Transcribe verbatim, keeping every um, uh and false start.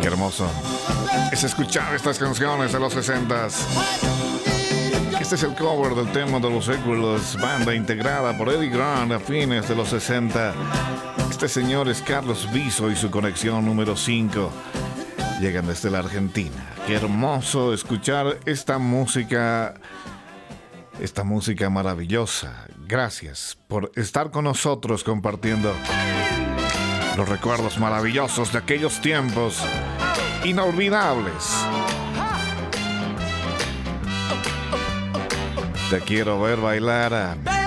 Qué hermoso es escuchar estas canciones de los sesentas. Este es el cover del tema de los Equals, banda integrada por Eddie Grant a fines de los sesenta. Este señor es Carlos Viso y su conexión número cinco. Llegan desde la Argentina. Qué hermoso escuchar esta música, esta música maravillosa. Gracias por estar con nosotros compartiendo los recuerdos maravillosos de aquellos tiempos inolvidables. Te quiero ver bailar.